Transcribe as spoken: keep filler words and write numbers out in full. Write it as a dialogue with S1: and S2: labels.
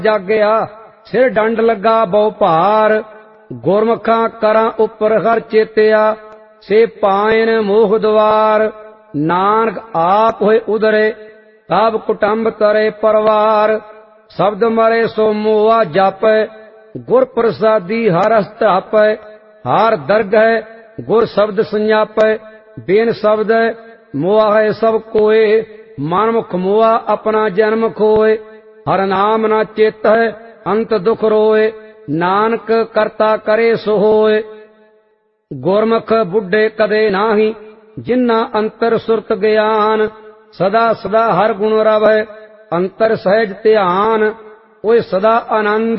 S1: जागया सिर डंड लगा बहु भार। गुरमुखा करां उपर हर चेतिया से पायन मोह द्वार। नानक आप होए उदरे तब कुटुंब तरे परवार। शब्द मरे सो मोआ जापै गुर प्रसादी हर हस्त आपै। हार दर्ग है गुर शब्द संजापै बेन शब्द मोआ है सब कोय। मनमुख मोआ अपना जन्म खोए हर नाम न चेत है अंत दुख रोए। नानक करता करे सो होए गुरमुख बुढ़े कदे नाही। जिन्ना अंतर सुरत ज्ञान सदा सदा हर गुण रवै अंतर सहज ध्यान। ओए सदा आनंद